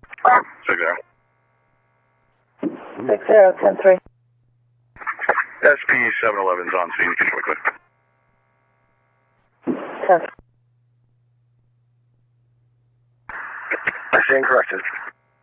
60. 60-10-3. SP 711's on scene. Can you quickly? 10. I stand corrected.